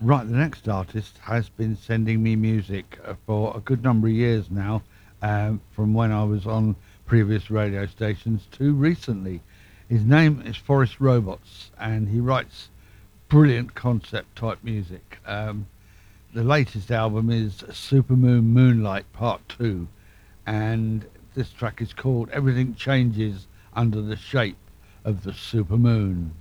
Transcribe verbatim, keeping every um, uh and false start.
Right, the next artist has been sending me music uh, for a good number of years now, um, from when I was on previous radio stations to recently. His name is Forest Robots, and he writes brilliant concept type music. Um, the latest album is Supermoon Moonlight Part two, and this track is called Everything Changes Under the Shape of the Supermoon.